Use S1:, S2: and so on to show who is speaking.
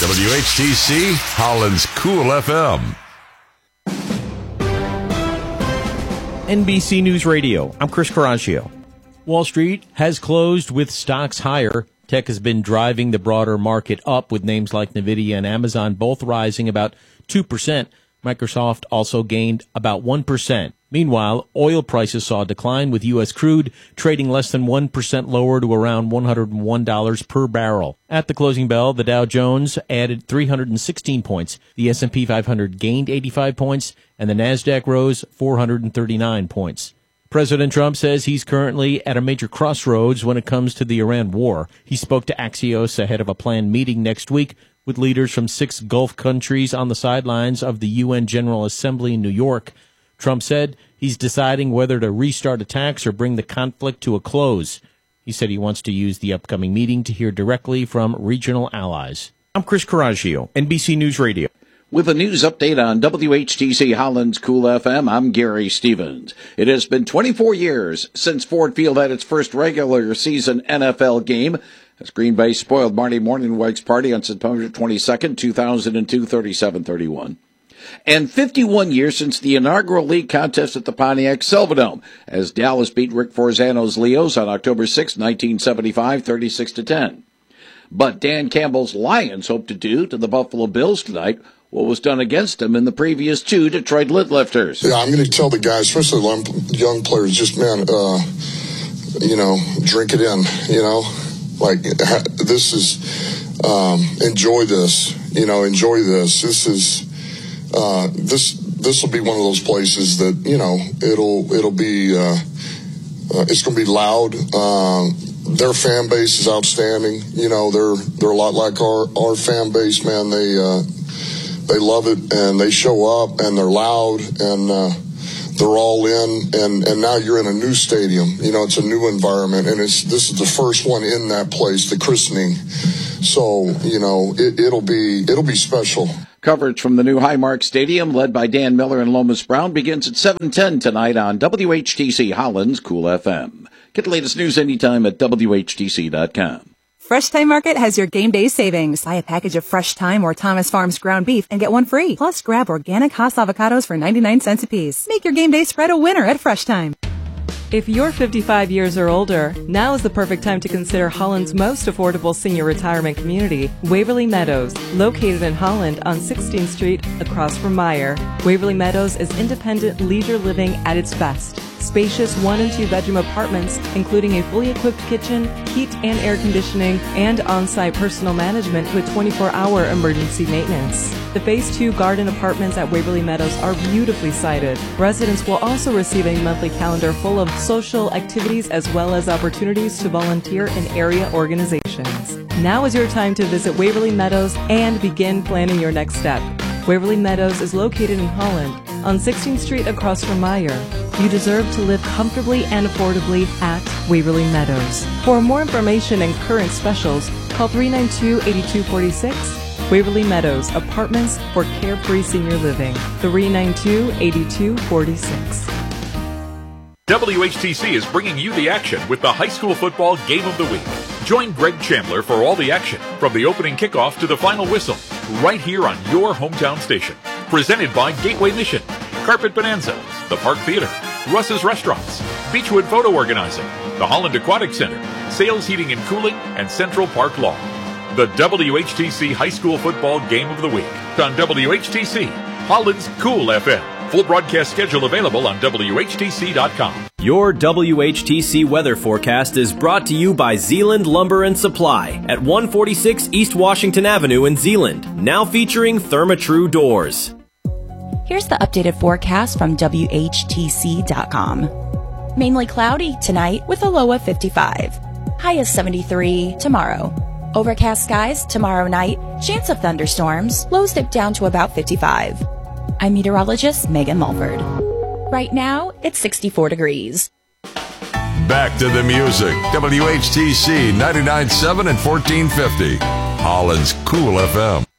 S1: WHTC, Holland's Cool FM.
S2: NBC News Radio, I'm Chris Coraggio. Wall Street has closed with stocks higher. Tech has been driving the broader market up with names like NVIDIA and Amazon both rising about 2%. Microsoft also gained about 1%. Meanwhile, oil prices saw a decline with U.S. crude trading less than 1% lower to around $101 per barrel. At the closing bell, the Dow Jones added 316 points. The S&P 500 gained 85 points, and the Nasdaq rose 439 points. President Trump says he's currently at a major crossroads when it comes to the Iran war. He spoke to Axios ahead of a planned meeting next week with leaders from 6 Gulf countries on the sidelines of the UN General Assembly in New York. Trump said he's deciding whether to restart attacks or bring the conflict to a close. He said he wants to use the upcoming meeting to hear directly from regional allies. I'm Chris Coraggio, NBC News Radio.
S3: With a news update on WHTC Holland's Cool FM, I'm Gary Stevens. It has been 24 years since Ford Field had its first regular season NFL game, as Green Bay spoiled Marty Mornhinweg's party on September 22nd, 2002, 37-31. And 51 years since the inaugural league contest at the Pontiac Silverdome, as Dallas beat Rick Forzano's Leos on October 6, 1975, 36-10. But Dan Campbell's Lions hope to do to the Buffalo Bills tonight what was done against them in the previous 2 Detroit Lifters.
S4: Yeah, I'm going to tell the guys, especially young players, just, man, drink it in, like this is, enjoy this, enjoy this. This is, this will be one of those places that, it'll be, it's going to be loud. Their fan base is outstanding. They're a lot like our fan base, man. They love it, and they show up, and they're loud, and they're all in, and now you're in a new stadium. It's a new environment, and this is the first one in that place, the christening. So, it'll be special.
S3: Coverage from the new Highmark Stadium, led by Dan Miller and Lomas Brown, begins at 7:10 tonight on WHTC Holland's Cool FM. Get the latest news anytime at WHTC.com.
S5: Fresh Thyme Market has your game day savings. Buy a package of Fresh Thyme or Thomas Farms ground beef and get one free. Plus, grab organic Hass avocados for 99 cents a piece. Make your game day spread a winner at Fresh Thyme.
S6: If you're 55 years or older, now is the perfect time to consider Holland's most affordable senior retirement community, Waverly Meadows, located in Holland on 16th Street across from Meyer. Waverly Meadows is independent leisure living at its best. Spacious 1- and 2-bedroom apartments, including a fully equipped kitchen, heat and air conditioning, and on-site personal management with 24-hour emergency maintenance. The Phase 2 garden apartments at Waverly Meadows are beautifully sited. Residents will also receive a monthly calendar full of social activities as well as opportunities to volunteer in area organizations. Now is your time to visit Waverly Meadows and begin planning your next step. Waverly Meadows is located in Holland on 16th Street across from Meyer. You deserve to live comfortably and affordably at Waverly Meadows. For more information and current specials, call 392-8246. Waverly Meadows, apartments for carefree senior living. 392-8246.
S7: WHTC is bringing you the action with the high school football game of the week. Join Greg Chandler for all the action, from the opening kickoff to the final whistle, right here on your hometown station. Presented by Gateway Mission, Carpet Bonanza, the Park Theater, Russ's Restaurants, Beechwood Photo Organizing, the Holland Aquatic Center, Sales Heating and Cooling, and Central Park Law. The WHTC High School Football Game of the Week on WHTC, Holland's Cool FM. Full broadcast schedule available on WHTC.com.
S8: Your WHTC weather forecast is brought to you by Zeeland Lumber and Supply at 146 East Washington Avenue in Zeeland, now featuring Therma-Tru doors.
S9: Here's the updated forecast from WHTC.com. Mainly cloudy tonight with a low of 55. High of 73 tomorrow. Overcast skies tomorrow night. Chance of thunderstorms. Lows dip down to about 55. I'm meteorologist Megan Mulford. Right now, it's 64 degrees.
S1: Back to the music. WHTC 99.7 and 1450. Holland's Cool FM.